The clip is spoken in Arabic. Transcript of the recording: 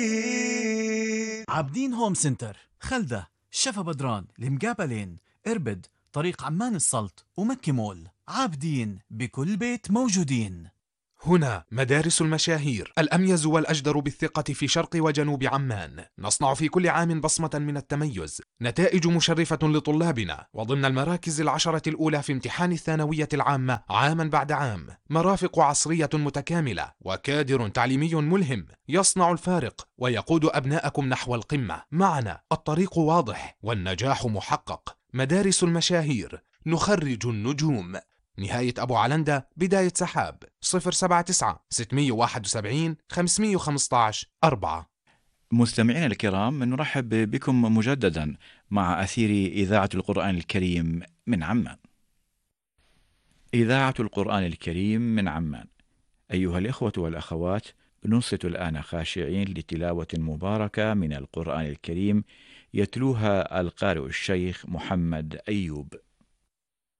عابدين هوم سنتر، خلدة، شفا بدران، المقابلين، إربد، طريق عمان السلط ومكة مول. عابدين بكل بيت موجودين. هنا مدارس المشاهير، الأميز والأجدر بالثقة في شرق وجنوب عمان. نصنع في كل عام بصمة من التميز، نتائج مشرفة لطلابنا، وضمن المراكز 10 الأولى في امتحان الثانوية العامة عاما بعد عام. مرافق عصرية متكاملة وكادر تعليمي ملهم يصنع الفارق ويقود أبناءكم نحو القمة. معنا الطريق واضح والنجاح محقق. مدارس المشاهير، نخرج النجوم. نهاية أبو علندة، بداية سحاب، 079 671 515 4. مستمعينا الكرام، نرحب بكم مجددا مع أثير إذاعة القرآن الكريم من عمان. إذاعة القرآن الكريم من عمان. أيها الإخوة والأخوات، ننصت الآن خاشعين لتلاوة مباركة من القرآن الكريم يتلوها القارئ الشيخ محمد أيوب.